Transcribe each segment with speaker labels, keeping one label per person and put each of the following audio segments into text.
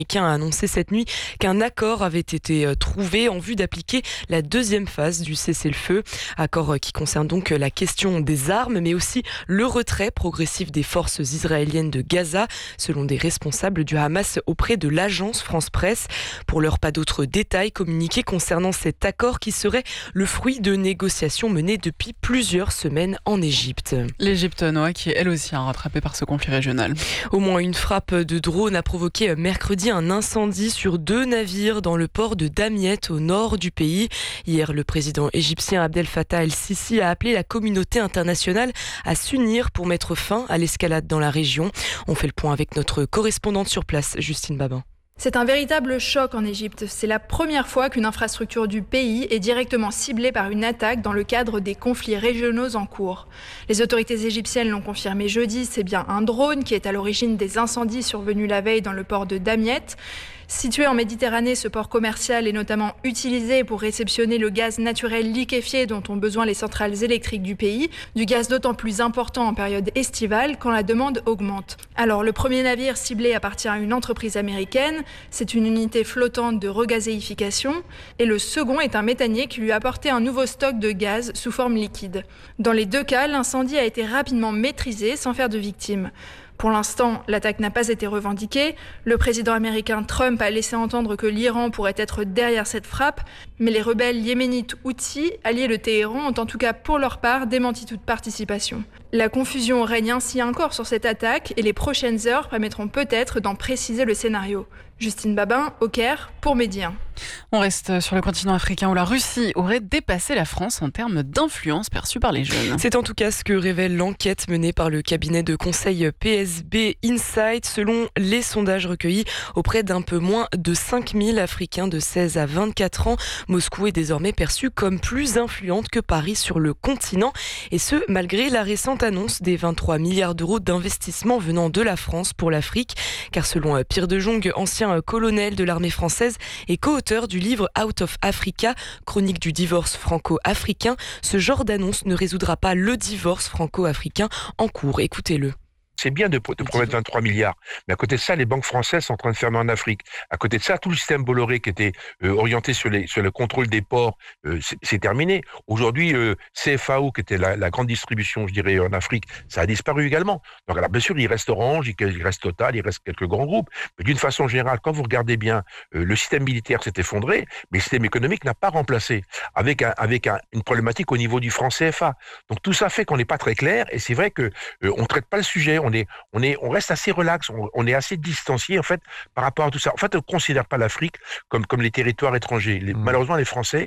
Speaker 1: a annoncé cette nuit qu'un accord avait été trouvé en vue d'appliquer la deuxième phase du cessez-le-feu. Accord qui concerne donc la question des armes, mais aussi le retrait progressif des forces israéliennes de Gaza, selon des responsables du Hamas auprès de l'agence France-Presse. Pour l'heure, pas d'autres détails communiqués concernant cet accord qui serait le fruit de négociations menées depuis plusieurs semaines en Égypte.
Speaker 2: L'Égypte, Noah, qui est elle aussi rattrapée par ce conflit régional.
Speaker 1: Au moins une frappe de drone a provoqué mercredi un incendie sur 2 navires dans le port de Damiette au nord du pays. Hier, le président égyptien Abdel Fattah el-Sisi a appelé la communauté internationale à s'unir pour mettre fin à l'escalade dans la région. On fait le point avec notre correspondante sur place, Justine Babin.
Speaker 3: C'est un véritable choc en Égypte. C'est la première fois qu'une infrastructure du pays est directement ciblée par une attaque dans le cadre des conflits régionaux en cours. Les autorités égyptiennes l'ont confirmé jeudi, c'est bien un drone qui est à l'origine des incendies survenus la veille dans le port de Damiette. Situé en Méditerranée, ce port commercial est notamment utilisé pour réceptionner le gaz naturel liquéfié dont ont besoin les centrales électriques du pays, du gaz d'autant plus important en période estivale quand la demande augmente. Alors le premier navire ciblé appartient à une entreprise américaine, c'est une unité flottante de regazéification, et le second est un méthanier qui lui a apporté un nouveau stock de gaz sous forme liquide. Dans les deux cas, l'incendie a été rapidement maîtrisé sans faire de victimes. Pour l'instant, l'attaque n'a pas été revendiquée. Le président américain Trump a laissé entendre que l'Iran pourrait être derrière cette frappe, mais les rebelles yéménites Houthis, alliés de Téhéran, ont en tout cas pour leur part démenti toute participation. La confusion règne ainsi encore sur cette attaque et les prochaines heures permettront peut-être d'en préciser le scénario. Justine Babin, au Caire, pour Média.
Speaker 2: On reste sur le continent africain où la Russie aurait dépassé la France en termes d'influence perçue par les jeunes.
Speaker 1: C'est en tout cas ce que révèle l'enquête menée par le cabinet de conseil PSB Insight. Selon les sondages recueillis auprès d'un peu moins de 5000 Africains de 16 à 24 ans, Moscou est désormais perçue comme plus influente que Paris sur le continent. Et ce, malgré la récente annonce des 23 milliards d'euros d'investissement venant de la France pour l'Afrique. Car selon Pierre de Jong, ancien colonel de l'armée française et co-auteur du livre Out of Africa, chronique du divorce franco-africain, ce genre d'annonce ne résoudra pas le divorce franco-africain en cours. Écoutez-le.
Speaker 4: C'est bien de promettre 23 milliards, mais à côté de ça, les banques françaises sont en train de fermer en Afrique. À côté de ça, tout le système Bolloré qui était orienté sur le contrôle des ports, c'est terminé. Aujourd'hui, CFAO, qui était la grande distribution, je dirais, en Afrique, ça a disparu également. Donc, alors, bien sûr, il reste Orange, il reste Total, il reste quelques grands groupes. Mais d'une façon générale, quand vous regardez bien, le système militaire s'est effondré, mais le système économique n'a pas remplacé, avec une problématique au niveau du franc CFA. Donc, tout ça fait qu'on n'est pas très clair, et c'est vrai que on traite pas le sujet. On reste assez relax, on est assez distancié en fait par rapport à tout ça. En fait, on ne considère pas l'Afrique comme les territoires étrangers. Malheureusement, les Français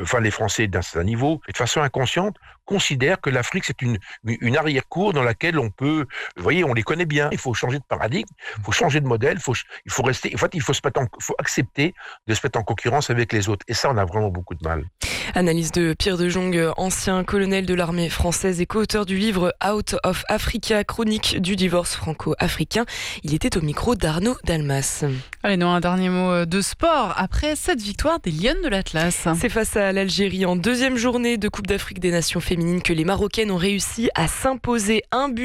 Speaker 4: d'un certain niveau, de façon inconsciente, considèrent que l'Afrique c'est une arrière-cour dans laquelle on peut, vous voyez, on les connaît bien. Il faut changer de paradigme, il faut changer de modèle, il faut rester. En fait, il faut accepter de se mettre en concurrence avec les autres. Et ça, on a vraiment beaucoup de mal.
Speaker 1: Analyse de Pierre de Jong, ancien colonel de l'armée française et co-auteur du livre Out of Africa, chronique du divorce franco-africain. Il était au micro d'Arnaud Dalmas.
Speaker 2: Allez, nous, un dernier mot de sport. Après cette victoire des Lionnes de l'Atlas.
Speaker 1: C'est face à l'Algérie en deuxième journée de Coupe d'Afrique des Nations féminines que les Marocaines ont réussi à s'imposer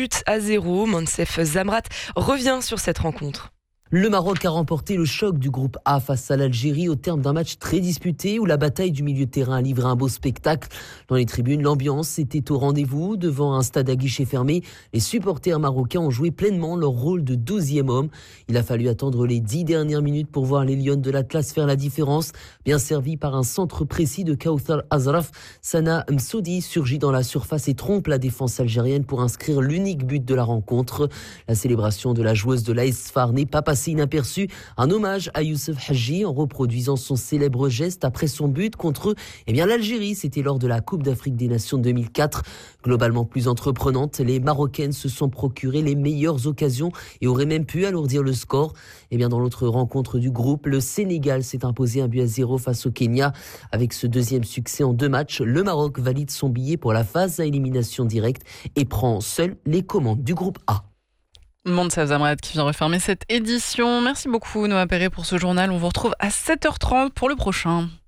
Speaker 1: 1-0. Monsef Zamrat revient sur cette rencontre.
Speaker 5: Le Maroc a remporté le choc du groupe A face à l'Algérie au terme d'un match très disputé où la bataille du milieu de terrain a livré un beau spectacle. Dans les tribunes, l'ambiance était au rendez-vous. Devant un stade à guichet fermé, les supporters marocains ont joué pleinement leur rôle de 12e homme. Il a fallu attendre les 10 dernières minutes pour voir les Lionnes de l'Atlas faire la différence. Bien servi par un centre précis de Kauthar Azraf, Sana Msoudi surgit dans la surface et trompe la défense algérienne pour inscrire l'unique but de la rencontre. La célébration de la joueuse de l'AS Far n'est pas passée inaperçu, un hommage à Youssef Hadji en reproduisant son célèbre geste après son but contre l'Algérie. C'était lors de la Coupe d'Afrique des Nations 2004. Globalement plus entreprenante, les Marocaines se sont procurées les meilleures occasions et auraient même pu alourdir le score. Dans l'autre rencontre du groupe, le Sénégal s'est imposé 1-0 face au Kenya. Avec ce deuxième succès en 2 matchs, le Maroc valide son billet pour la phase à élimination directe et prend seul les commandes du groupe A.
Speaker 2: Monsef Zamrat qui vient refermer cette édition. Merci beaucoup Noah Perret pour ce journal. On vous retrouve à 7h30 pour le prochain.